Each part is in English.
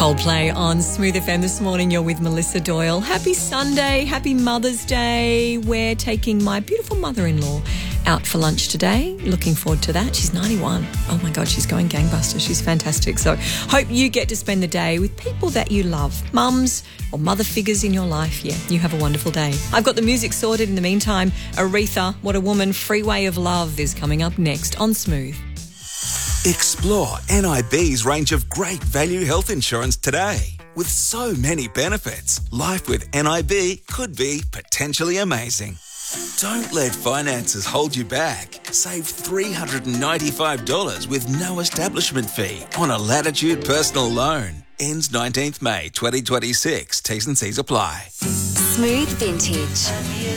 Coldplay on Smooth FM this morning. You're with Melissa Doyle. Happy Sunday. Happy Mother's Day. We're taking my beautiful mother-in-law out for lunch today. Looking forward to that. She's 91. Oh my God, she's going gangbusters. She's fantastic. So hope you get to spend the day with people that you love. Mums or mother figures in your life. Yeah, you have a wonderful day. I've got the music sorted. In the meantime, Aretha, What a Woman, Freeway of Love is coming up next on Smooth. Explore NIB's range of great value health insurance today. With so many benefits, life with NIB could be potentially amazing. Don't let finances hold you back. Save $395 with no establishment fee on a Latitude personal loan. Ends 19th May 2026. T's and C's apply. Smooth Vintage.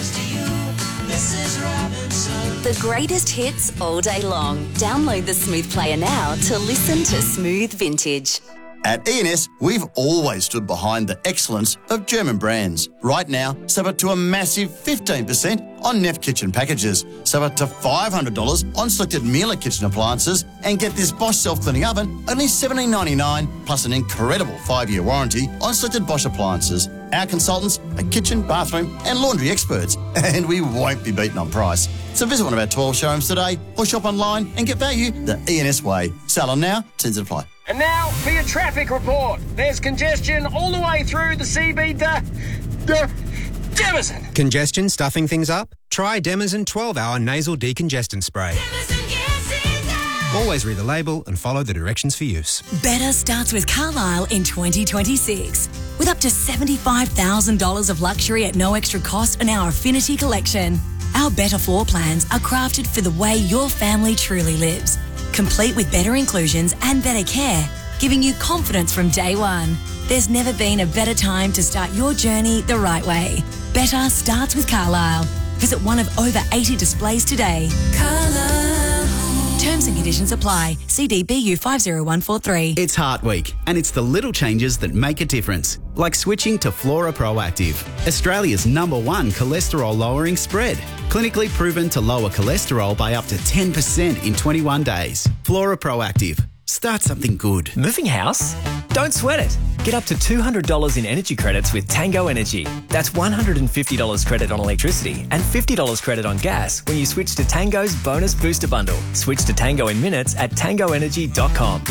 The greatest hits all day long. Download the Smooth Player now to listen to Smooth Vintage. At E&S, we've always stood behind the excellence of German brands. Right now, save up to a massive 15% on Neff kitchen packages, save up to $500 on selected Miele kitchen appliances, and get this Bosch self-cleaning oven only $17.99, plus an incredible 5-year warranty on selected Bosch appliances. Our consultants are kitchen, bathroom and laundry experts, and we won't be beaten on price. So visit one of our 12 showrooms today or shop online and get value the E&S way. Sale on now, terms apply. And now for your traffic report. There's congestion all the way through the CB Demison. Congestion stuffing things up? Try Demison 12-hour nasal decongestant spray. Always read the label and follow the directions for use. Better starts with Carlisle in 2026. With up to $75,000 of luxury at no extra cost in our Affinity collection. Our better floor plans are crafted for the way your family truly lives. Complete with better inclusions and better care, giving you confidence from day one. There's never been a better time to start your journey the right way. Better starts with Carlisle. Visit one of over 80 displays today. Carlisle. Terms and conditions apply. CDBU 50143. It's Heart Week, and it's the little changes that make a difference, like switching to Flora Proactive, Australia's #1 cholesterol-lowering spread. Clinically proven to lower cholesterol by up to 10% in 21 days. Flora Proactive. Start something good. Moving house? Don't sweat it. Get up to $200 in energy credits with Tango Energy. That's $150 credit on electricity and $50 credit on gas when you switch to Tango's Bonus Booster Bundle. Switch to Tango in minutes at tangoenergy.com.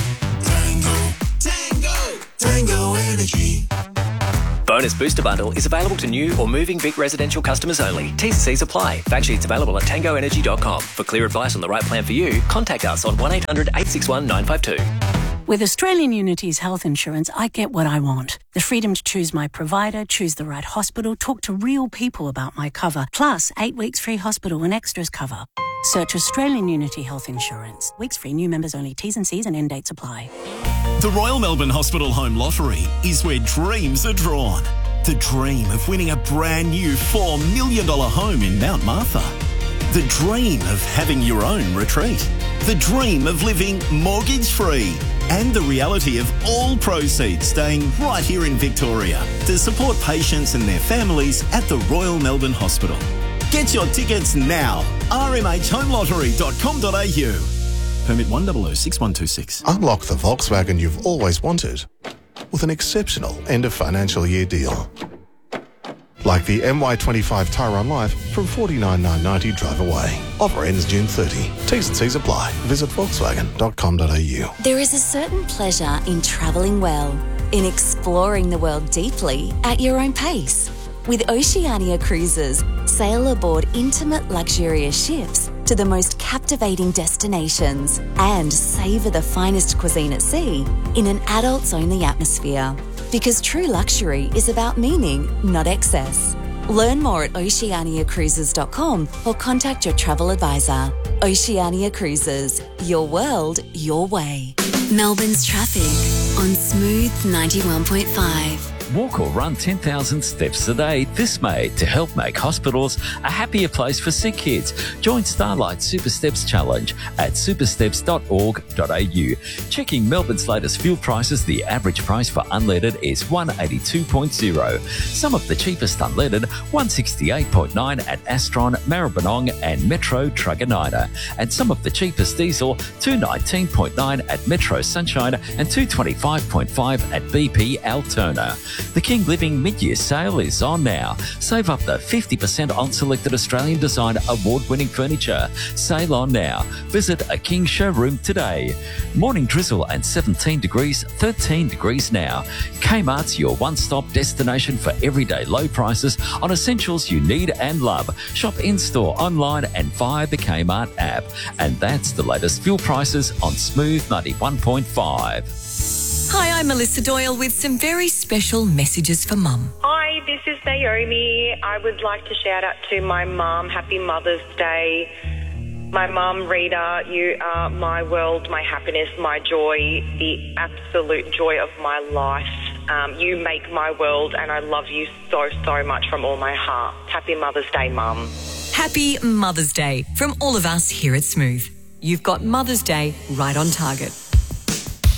Tango Energy. Bonus Booster Bundle is available to new or moving Vic residential customers only. T's and C's apply. Fact sheets available at tangoenergy.com. For clear advice on the right plan for you, contact us on 1-800-861-952. With Australian Unity's health insurance, I get what I want. The freedom to choose my provider, choose the right hospital, talk to real people about my cover, plus 8 weeks free hospital and extras cover. Search Australian Unity Health Insurance. Weeks free, new members only. T's and C's and end dates apply. The Royal Melbourne Hospital Home Lottery is where dreams are drawn. The dream of winning a brand new $4 million home in Mount Martha. The dream of having your own retreat. The dream of living mortgage-free. And the reality of all proceeds staying right here in Victoria to support patients and their families at the Royal Melbourne Hospital. Get your tickets now. rmhhomelottery.com.au. Permit 1006126. Unlock the Volkswagen you've always wanted with an exceptional end of financial year deal. Like the MY25 Tyrone Life from $49,990 drive away. Offer ends June 30. T's and C's apply. Visit volkswagen.com.au. There is a certain pleasure in travelling well, in exploring the world deeply at your own pace. With Oceania Cruises, sail aboard intimate, luxurious ships to the most captivating destinations and savour the finest cuisine at sea in an adults-only atmosphere. Because true luxury is about meaning, not excess. Learn more at oceaniacruises.com or contact your travel advisor. Oceania Cruises, your world, your way. Melbourne's traffic on Smooth 91.5. Walk or run 10,000 steps a day this May to help make hospitals a happier place for sick kids. Join Starlight Super Steps Challenge at supersteps.org.au. Checking Melbourne's latest fuel prices, the average price for unleaded is 182.0. Some of the cheapest unleaded, 168.9 at Astron, Maribyrnong and Metro Truganina. And some of the cheapest diesel, 219.9 at Metro Sunshine and 225.5 at BP Altona. The King Living mid-year sale is on now. Save up to 50% on selected Australian design award-winning furniture. Sale on now. Visit a King showroom today. Morning drizzle and 17 degrees, 13 degrees now. Kmart's your one-stop destination for everyday low prices on essentials you need and love. Shop in-store, online and via the Kmart app. And that's the latest fuel prices on Smooth 91.5. Hi, I'm Melissa Doyle with some very special messages for Mum. Hi, this is Naomi. I would like to shout out to my mum. Happy Mother's Day. My mum, Rita, you are my world, my happiness, my joy, the absolute joy of my life. You make my world and I love you so, so much from all my heart. Happy Mother's Day, Mum. Happy Mother's Day from all of us here at Smooth. You've got Mother's Day right on target.